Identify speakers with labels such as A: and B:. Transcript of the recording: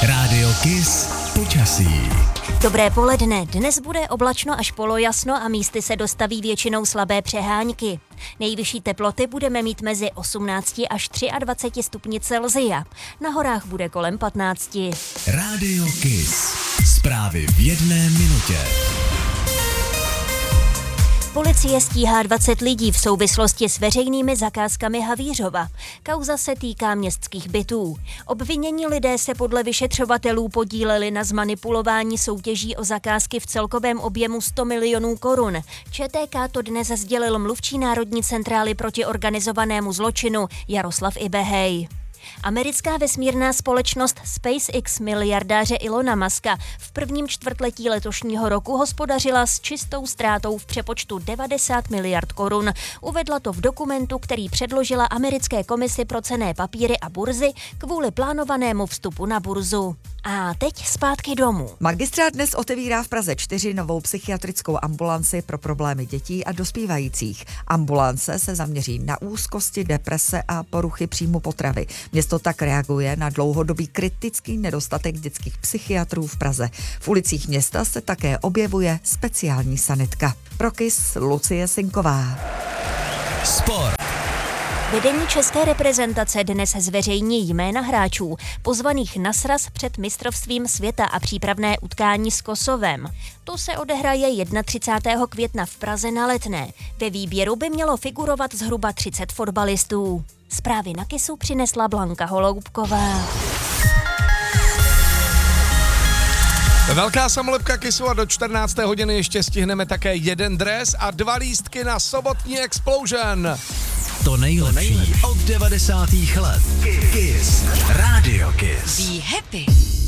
A: Rádio Kiss počasí.
B: Dobré poledne, dnes bude oblačno až polojasno a místy se dostaví většinou slabé přehánky. Nejvyšší teploty budeme mít mezi 18 až 23 stupni Celsia. Na horách bude kolem 15.
A: Rádio Kiss. Zprávy v 1 minutě.
B: Policie stíhá 20 lidí v souvislosti s veřejnými zakázkami Havířova. Kauza se týká městských bytů. Obvinění lidé se podle vyšetřovatelů podíleli na zmanipulování soutěží o zakázky v celkovém objemu 100 milionů korun. ČTK to dnes sdělil mluvčí Národní centrály proti organizovanému zločinu Jaroslav Ibehej. Americká vesmírná společnost SpaceX miliardáře Ilona Muska v prvním čtvrtletí letošního roku hospodařila s čistou ztrátou v přepočtu 90 miliard korun. Uvedla to v dokumentu, který předložila americké komisi pro cenné papíry a burzy kvůli plánovanému vstupu na burzu. A teď zpátky domů.
C: Magistrát dnes otevírá v Praze 4 novou psychiatrickou ambulanci pro problémy dětí a dospívajících. Ambulance se zaměří na úzkosti, deprese a poruchy příjmu potravy. Město tak reaguje na dlouhodobý kritický nedostatek dětských psychiatrů v Praze. V ulicích města se také objevuje speciální sanitka. Pro Kiss Lucie Sinková.
A: Sport.
B: Vedení české reprezentace dnes zveřejní jména hráčů, pozvaných na sraz před mistrovstvím světa a přípravné utkání s Kosovem. To se odehraje 31. května v Praze na Letné. Ve výběru by mělo figurovat zhruba 30 fotbalistů. Zprávy na Kissu přinesla Blanka Holoubková.
D: Velká samolepka Kissu a do 14. hodiny ještě stihneme také jeden dres a 2 lístky na sobotní Explosion.
A: To nejlepší od 90. let. Kiss. Rádio Kiss.
E: Be happy.